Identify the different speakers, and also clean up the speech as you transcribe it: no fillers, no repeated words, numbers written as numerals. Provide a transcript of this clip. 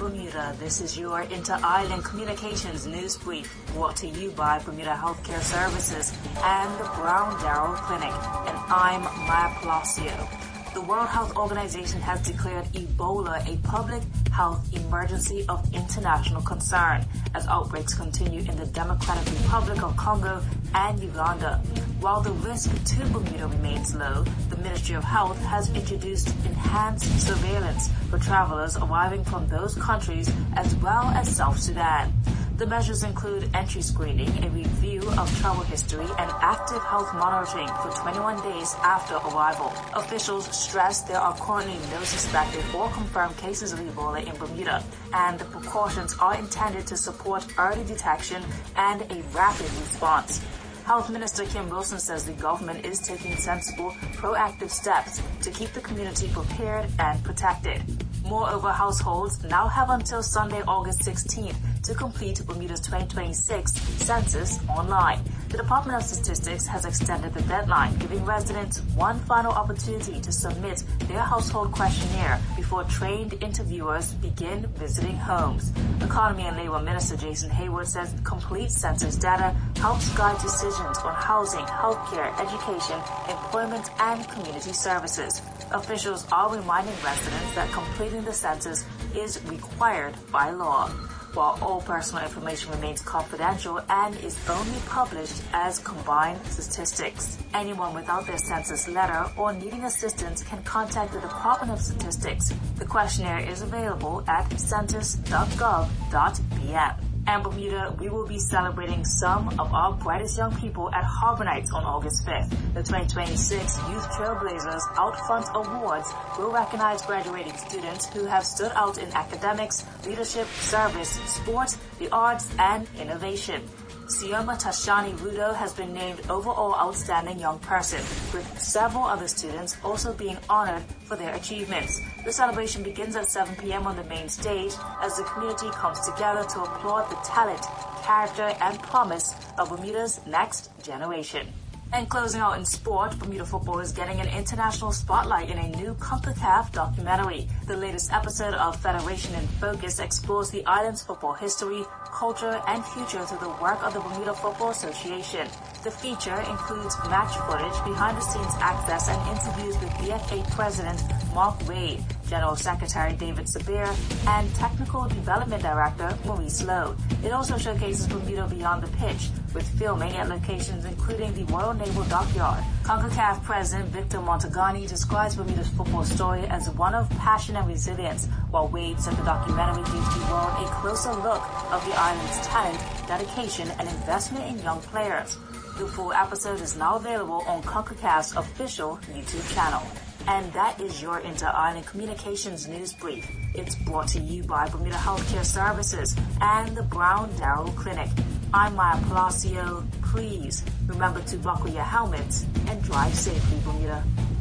Speaker 1: Bermuda. This is your Inter-Island Communications News Brief, brought to you by Bermuda Healthcare Services and the Brown Darrow Clinic. And I'm Maya Palacio. The World Health Organization has declared Ebola a public health emergency of international concern as outbreaks continue in the Democratic Republic of Congo and Uganda. While the risk to Bermuda remains low, the Ministry of Health has introduced enhanced surveillance for travelers arriving from those countries as well as South Sudan. The measures include entry screening, a review of travel history, and active health monitoring for 21 days after arrival. Officials stress there are currently no suspected or confirmed cases of Ebola in Bermuda, and the precautions are intended to support early detection and a rapid response. Health Minister Kim Wilson says the government is taking sensible, proactive steps to keep the community prepared and protected. Moreover, households now have until Sunday, August 16th to complete Bermuda's 2026 census online. The Department of Statistics has extended the deadline, giving residents one final opportunity to submit their household questionnaire before trained interviewers begin visiting homes. Economy and Labor Minister Jason Hayward says complete census data helps guide decisions on housing, healthcare, education, employment, and community services. Officials are reminding residents that completing the census is required by law, while all personal information remains confidential and is only published as combined statistics. Anyone without their census letter or needing assistance can contact the Department of Statistics. The questionnaire is available at census.gov.bm. And Bermuda, we will be celebrating some of our brightest young people at Harbor Nights on August 5th. The 2026 Youth Trailblazers Outfront Awards will recognize graduating students who have stood out in academics, leadership, service, sport, the arts, and innovation. Sioma Tashani Rudo has been named overall outstanding young person, with several other students also being honored for their achievements. The celebration begins at 7 p.m. on the main stage as the community comes together to applaud the talent, character, and promise of Bermuda's next generation. And closing out in sport, Bermuda football is getting an international spotlight in a new CONCACAF documentary. The latest episode of Federation in Focus explores the island's football history, culture, and future through the work of the Bermuda Football Association. The feature includes match footage, behind-the-scenes access, and interviews with BFA President Mark Wade, General Secretary David Sabir, and Technical Development Director Maurice Lowe. It also showcases Bermuda beyond the pitch, with filming at locations including the Royal Naval Dockyard. CONCACAF President Victor Montagani describes Bermuda's football story as one of passion and resilience, while Wade said the documentary gives the world a closer look of the island's talent, dedication, and investment in young players. The full episode is now available on CONCACAF's official YouTube channel. And that is your Inter-Island Communications News Brief. It's brought to you by Bermuda Healthcare Services and the Brown Darrow Clinic. I'm Maya Palacio. Please remember to buckle your helmets and drive safely, Bermuda.